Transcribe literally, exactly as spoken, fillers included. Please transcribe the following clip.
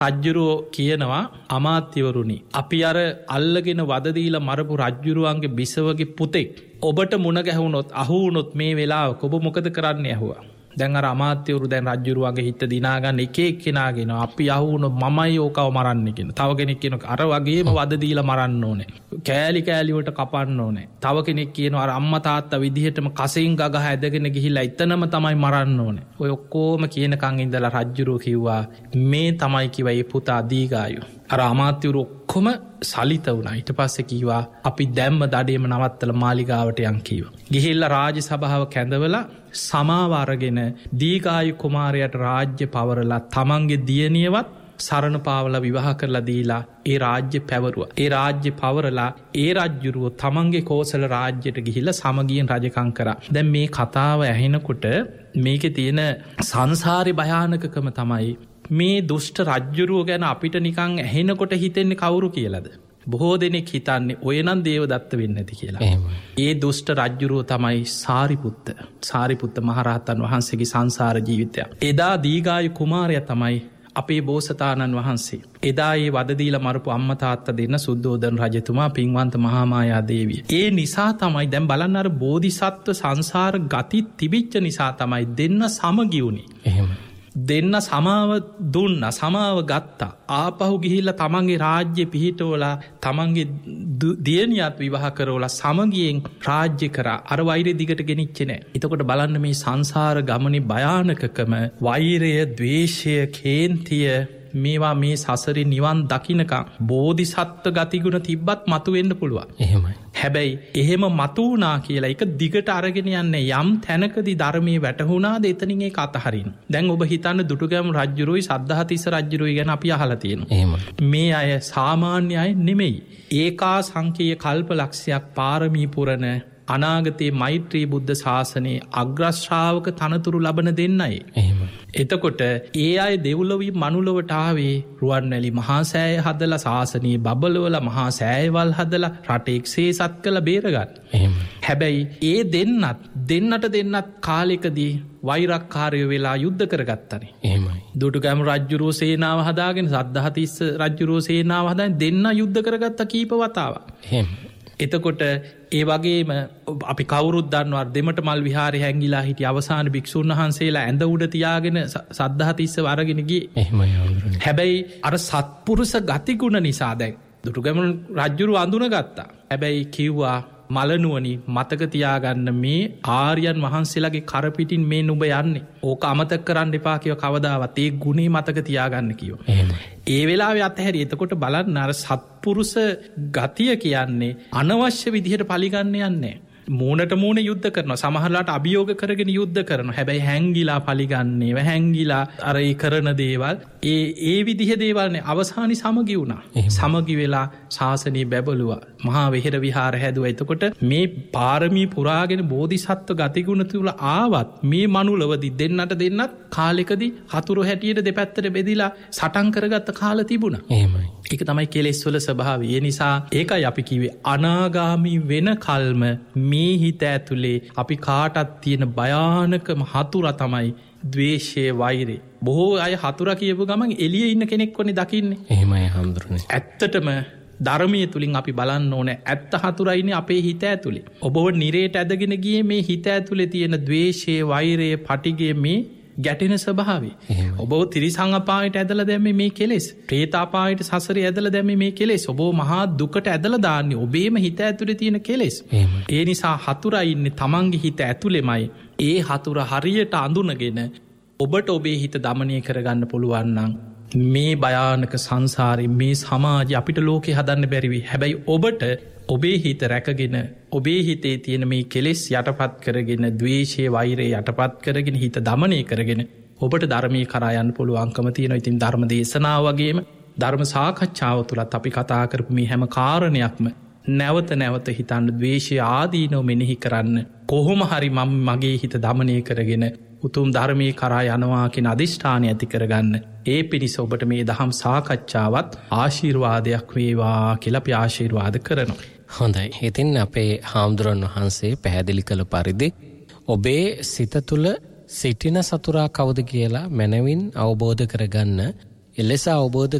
රජ්ජුරුවෝ කියනවා අමාත්‍යවරුනි අපි අර අල්ලගෙන වද දීලා මරපු රජ්ජුරුවන්ගේ බිසවගේ පුතෙක් ඔබට මුණ ගැහුනොත් අහුවුනොත් මේ වෙලාවක ඔබ මොකද කරන්න ඇහුවා. දැන් අර අමාත්‍යවරු දැන් රජ්ජුරුවන්ගේ හිත දිනාගන්න එක එක්කෙනාගෙන අපි අහුවුනොත් මමයි ඕකව මරන්න කියන. තව කෙනෙක් කියනවා අර වගේම වද දීලා මරන්න ඕනේ. කෑලි කෑලි වලට කපන්න ඕනේ. තව කෙනෙක් කියනවා අර අම්මා තාත්තා විදිහටම කසෙන් ගගහ ඇදගෙන ගිහිල්ලා එතනම තමයි මරන්න ඕනේ. ඔය ඔක්කොම කියනකන් ඉඳලා රජ්ජුරුවෝ කිව්වා මේ තමයි කිව්වා මේ පුතා දීගායු. අර අමාත්‍යවරු ඔක්කොම සලිත වුණා. ඊට පස්සේ කිව්වා අපි දැම්ම දඩේම නවත්තලා මාලිගාවට යන් කිව්වා. ගිහිල්ලා රාජ සභාව කැඳවලා සමාව අරගෙන දීගායු කුමාරයාට රාජ්‍ය පවරලා තමන්ගේ දියණියවත් සරණ පාවලා විවාහ කරලා දීලා ඒ රාජ්‍ය පැවරුවා. ඒ රාජ්‍ය පවරලා ඒ රජ්ජුරුවෝ තමන්ගේ කෝසල රාජ්‍යයට ගිහිල්ලා සමගියෙන් රජකම් කරා. දැන් මේ කතාව ඇහෙනකොට මේකේ තියෙන සංසාරේ භයානකකම තමයි මේ දුෂ්ට රජ්ජුරුව ගැන අපිට නිකං ඇහෙනකොට හිතෙන්නේ කවුරු කියලද. බොහෝ දෙනෙක් හිතන්නේ ඔය නම් දේවදත්ත වෙන්න ඇති කියලා. ඒ දුෂ්ට රජ්ජුරුව තමයි සාරිපුත්ත. සාරිපුත්ත මහරහතන් වහන්සේගේ සංසාර ජීවිතය. එදා දීගායු කුමාරය තමයි අපේ බෝසතාණන් වහන්සේ. එදා ඒ වදදීලා මරපු අම්මා තාත්තා දෙන්න සුද්ධෝදන රජතුමා පින්වන්ත මහාමායා දේවිය. ඒ නිසා තමයි දැන් බලන්න අර බෝධිසත්ව සංසාර ගති තිබිච්ච නිසා තමයි දෙන්න සමගියුනේ. එහෙම දෙන්න සමාව දුන්න සමාව ගත්තා. ආපහු ගිහිල්ලා තමන්ගේ රාජ්‍ය පිහිටෝලා තමන්ගේ දියණියත් විවාහ කරවලා සමගියෙන් රාජ්‍ය කරා. අර වෛරය දිගට ගෙනිච්චේ නෑ. එතකොට බලන්න මේ සංසාර ගමනේ භයානකකම වෛරය, ද්වේෂය, කේන්තිය මේවා මේ සසරේ නිවන් දකින්නකම් බෝධිසත්ව ගතිගුණ තිබ්බත් මතුවෙන්න පුළුවන්. එහෙමයි. හැබැයි එහෙම මතු වුණා කියලා එක දිගට අරගෙන යන්නේ යම් තැනකදී ධර්මයේ වැටහුණාද එතනින් ඒක අතහරින්න. දැන් ඔබ හිතන්න දුටුගැමුණු රජුරුයි සද්ධාතිස්ස රජුරුයි ගැන අපි අහලා තියෙනවා. එහෙම. මේ අය සාමාන්‍ය අය නෙමෙයි. ඒකා සංකේය කල්පලක්ෂයක් පාරමී පුරන අනාගතයේ මෛත්‍රී බුද්ධ ශාසනයේ අග්‍රශ්‍රාවක තනතුරු ලබන දෙන්නයි. එහෙම. එතකොට ඒ අය දෙව්ලොවින් මනුලොවට ආවේ රුවන්වැලි මහා සෑය හදලා ශාසනයේ බබලවලා මහා සෑයවල් හදලා රට එක්සේසත් කළ බේරගන්න. එහෙම. හැබැයි ඒ දෙන්නත් දෙන්නට දෙන්නත් කාලෙකදී වෛරක්කාරය වෙලා යුද්ධ කරගත්තනේ. එහෙමයි. දුටුගැමුණු රජුරුව සේනාව හදාගෙන සද්ධාතිස්ස රජුරුව සේනාව හදාගෙන දෙන්න යුද්ධ කරගත්ත කීප වතාවක්. එහෙම. එතකොට ඒ වගේම අපි කවුරුත් දන්නවා දෙමට මල් විහාරේ හැංගිලා හිටිය අවසාන භික්ෂුන් වහන්සේලා ඇඳ උඩ තියාගෙන සද්ධාතිස්සව අරගෙන ගියේ. එහෙමයි. හැබැයි අර සත්පුරුෂ ගතිගුණ නිසා දැන් දුටුගැමුණු රජුරුව අඳුනගත්තා. හැබැයි කිව්වා මලනුවනි මතක තියාගන්න මේ ආර්යයන් වහන්සේලාගේ කරපිටින් මේ නුඹ යන්නේ. ඕක අමතක කරන්න එපා කියව කවදාවත් ඒ ගුණේ මතක තියාගන්න කියව. ඒ වෙලාවේ අතහැරි. එතකොට බලන්න අර සත්පුරුෂ ගතිය කියන්නේ අනවශ්‍ය විදිහට පලිගන්න යන්නේ. මූණට මූණ යුද්ධ කරනවා. සමහරලාට අභියෝග කරගෙන යුද්ධ කරනවා. හැබැයි හැංගිලා පලිගන්නේව හැංගිලා අර ඒ කරන දේවල් ඒ ඒ විදිහ දේවල්නේ අවසානි සමගි වුණා. සමගි වෙලා ශාසනය බැබළුවා. මහා වෙහෙර විහාර හැදුවා. එතකොට මේ පාරමී පුරාගෙන බෝධිසත්ව ගතිගුණ තුල ආවත් මේ මනුලවදී දෙන්නට දෙන්නත් කාලෙකදී හතුරු හැටියට දෙපැත්තට බෙදිලා සටන් කරගත්ත කාල තිබුණා. එහෙමයි. ඒක තමයි කෙලෙස් වල ස්වභාවය. ඒ නිසා ඒකයි අපි කිව්වේ අනාගාමී වෙන කල්ම මේ හිත ඇතුලේ අපි කාටත් තියෙන භයානකම හතුරා තමයි ද්වේෂය, වෛරය. බොහෝ අය හතුරා කියපු ගමන් එළියේ ඉන්න කෙනෙක් වනේ දකින්නේ. එහෙමයි හඳුරන්නේ. ඇත්තටම ධර්මයේ තුලින් අපි බලන්න ඕනේ ඇත්ත හතුරයිනේ අපේ හිත ඇතුලේ. ඔබව නිරේට ඇදගෙන ගියේ මේ හිත ඇතුලේ තියෙන ද්වේෂය, වෛරය, පටිගය මේ ගැටෙන ස්වභාවය. ඔබ තිරිසං අපායට ඇදලා දැම්මේ මේ කෙලෙස්. ප්‍රේත අපායට සසරේ ඇදලා දැම්මේ මේ කෙලෙස්. ඔබ මහා දුකට ඇදලා දාන්නේ ඔබේම හිත ඇතුලේ තියෙන කෙලෙස්. ඒ නිසා හතුරා ඉන්නේ තමන්ගේ හිත ඇතුලේමයි. ඒ හතුර හරියට අඳුනගෙන ඔබට ඔබේ හිත දමනය කරගන්න පුළුවන් නම් මේ භයානක සංසාරේ මේ සමාජය අපිට ලෝකේ හදන්න බැරි වෙයි. හැබැයි ඔබට ඔබේ හිත රැකගෙන ඔබේ හිතේ තියෙන මේ කෙලෙස් යටපත් කරගෙන ද්වේෂය, වෛරය යටපත් කරගෙන හිත දමනය කරගෙන ඔබට ධර්මයේ කරා යන්න පුළුවන්කම තියෙනවා. ඉතින් ධර්ම දේශනාව වගේම ධර්ම සාකච්ඡාව තුලත් අපි කතා කරපු මේ හැම කාරණයක්ම නැවත නැවත හිතන්න ද්වේෂය ආදීනව මෙනෙහි කරන්න. කොහොම හරි මම මගේ හිත දමනය කරගෙන උතුම් ධර්මයේ කරා යනවා කියන අදිෂ්ඨානය ඇති කරගන්න. ඒ පිණිස ඔබට මේ දහම් සාකච්ඡාවත් ආශිර්වාදයක් වේවා කියලා අපි ආශිර්වාද කරනවා. හොඳයි. ඉතින් අපේ හාමුදුරන් වහන්සේ පැහැදිලි කළ පරිදි ඔබේ සිත තුළ සිටින සතුරා කවුද කියලා මනවින් අවබෝධ කරගන්න එලෙස අවබෝධ